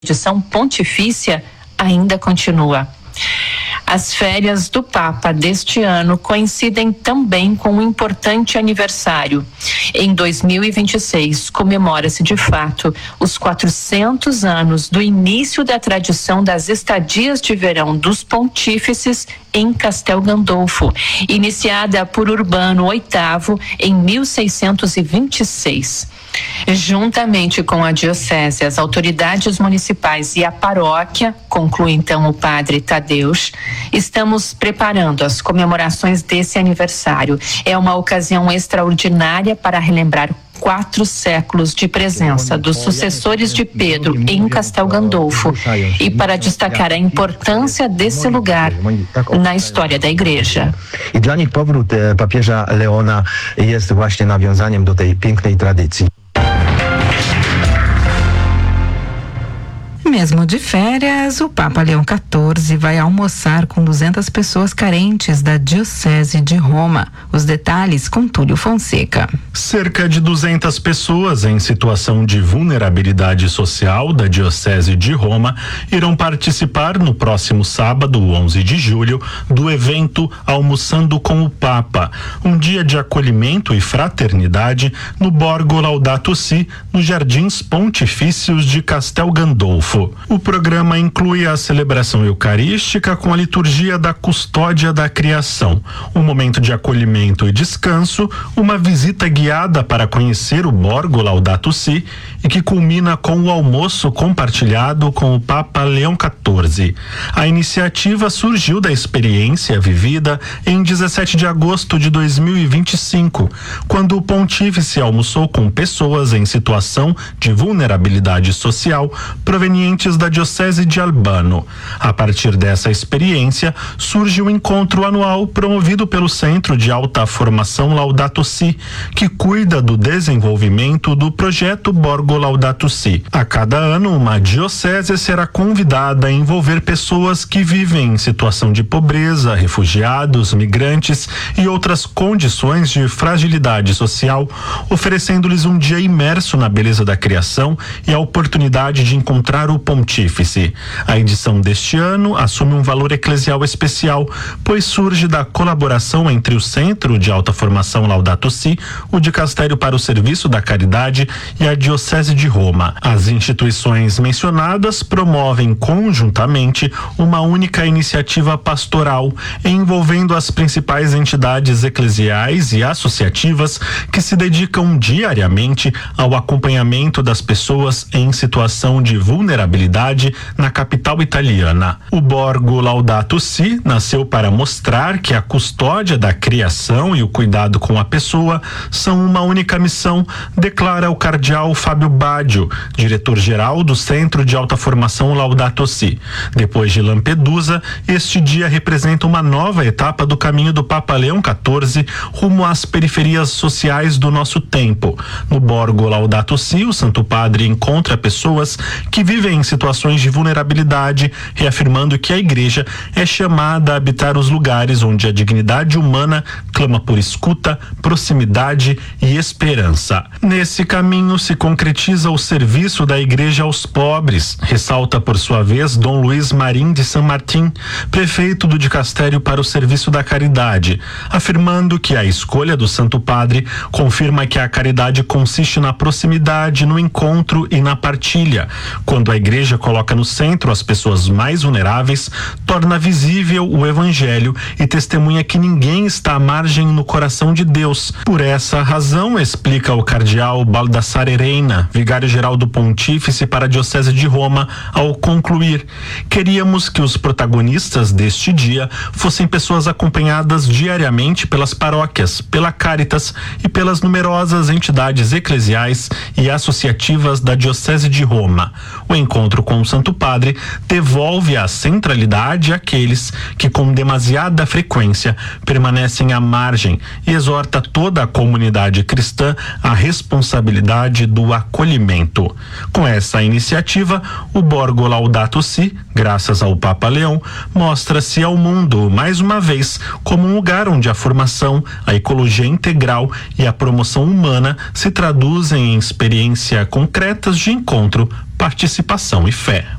edição pontifícia ainda continua. As férias do Papa deste ano coincidem também com um importante aniversário. Em 2026, comemora-se de fato os 400 anos do início da tradição das estadias de verão dos pontífices em Castel Gandolfo, iniciada por Urbano VIII em 1626. Juntamente com a diocese, as autoridades municipais e a paróquia, conclui então o padre Tadeusz, estamos preparando as comemorações desse aniversário. É uma ocasião extraordinária para relembrar 4 séculos de presença dos sucessores de Pedro em Castel Gandolfo e para destacar a importância desse lugar na história da Igreja. I dla nich powrót papieża Leona jest właśnie nawiązaniem do tej pięknej tradycji. Mesmo de férias, o Papa Leão XIV vai almoçar com 200 pessoas carentes da Diocese de Roma. Os detalhes com Túlio Fonseca. Cerca de 200 pessoas em situação de vulnerabilidade social da Diocese de Roma irão participar no próximo sábado, 11 de julho, do evento Almoçando com o Papa, um dia de acolhimento e fraternidade no Borgo Laudato Si, nos Jardins Pontifícios de Castel Gandolfo. O programa inclui a celebração eucarística com a liturgia da custódia da criação, um momento de acolhimento e descanso, uma visita guiada para conhecer o Borgo Laudato Si e que culmina com o almoço compartilhado com o Papa Leão XIV. A iniciativa surgiu da experiência vivida em 17 de agosto de 2025, quando o pontífice almoçou com pessoas em situação de vulnerabilidade social provenientes da Diocese de Albano. A partir dessa experiência, surge o encontro anual promovido pelo Centro de Alta Formação Laudato Si, que cuida do desenvolvimento do projeto Borgo Laudato Si. A cada ano, uma diocese será convidada a envolver pessoas que vivem em situação de pobreza, refugiados, migrantes e outras condições de fragilidade social, oferecendo-lhes um dia imerso na beleza da criação e a oportunidade de encontrar o pontífice. A edição deste ano assume um valor eclesial especial, pois surge da colaboração entre o Centro de Alta Formação Laudato Si, o Dicastério para o Serviço da Caridade e a Diocese de Roma. As instituições mencionadas promovem conjuntamente uma única iniciativa pastoral, envolvendo as principais entidades eclesiais e associativas que se dedicam diariamente ao acompanhamento das pessoas em situação de vulnerabilidade na capital italiana. O Borgo Laudato Si nasceu para mostrar que a custódia da criação e o cuidado com a pessoa são uma única missão, declara o cardeal Fábio Baggio, diretor-geral do Centro de Alta Formação Laudato Si. Depois de Lampedusa, este dia representa uma nova etapa do caminho do Papa Leão XIV rumo às periferias sociais do nosso tempo. No Borgo Laudato Si, o Santo Padre encontra pessoas que vivem em situações de vulnerabilidade, reafirmando que a Igreja é chamada a habitar os lugares onde a dignidade humana clama por escuta, proximidade e esperança. Nesse caminho se concretiza o serviço da Igreja aos pobres, ressalta por sua vez Dom Luiz Marim de San Martín, prefeito do Dicastério para o Serviço da Caridade, afirmando que a escolha do Santo Padre confirma que a caridade consiste na proximidade, no encontro e na partilha. Quando a Igreja coloca no centro as pessoas mais vulneráveis, torna visível o Evangelho e testemunha que ninguém está à margem no coração de Deus. Por essa razão, explica o cardeal Baldassare Reina, vigário-geral do Pontífice para a Diocese de Roma, ao concluir: queríamos que os protagonistas deste dia fossem pessoas acompanhadas diariamente pelas paróquias, pela Caritas e pelas numerosas entidades eclesiais e associativas da Diocese de Roma. O encontro com o Santo Padre devolve a centralidade àqueles que com demasiada frequência permanecem à margem e exorta toda a comunidade cristã à responsabilidade do acolhimento. Com essa iniciativa, o Borgo Laudato Si, graças ao Papa Leão, mostra-se ao mundo, mais uma vez, como um lugar onde a formação, a ecologia integral e a promoção humana se traduzem em experiências concretas de encontro, participação e fé.